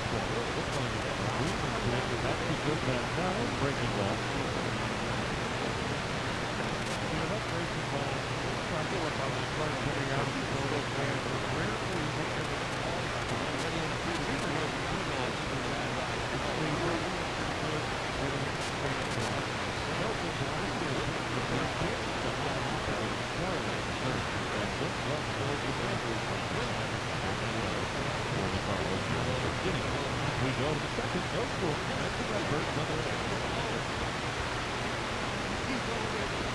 Breaking ball. We go to the second, no score. That's the Redbirds on the